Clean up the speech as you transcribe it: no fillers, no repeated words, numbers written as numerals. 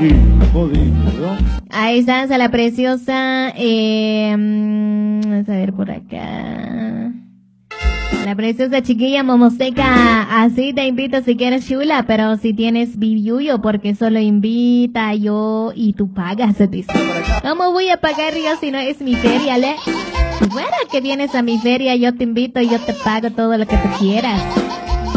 jodido. Ahí está la preciosa. Vamos a ver por acá. La preciosa chiquilla Momoseca, así te invito si quieres chula, pero si tienes billuyo, porque solo invita yo y tú pagas, se dice. ¿Cómo voy a pagar yo si no es mi feria, le? Si fuera que vienes a mi feria, yo te invito y yo te pago todo lo que tú quieras.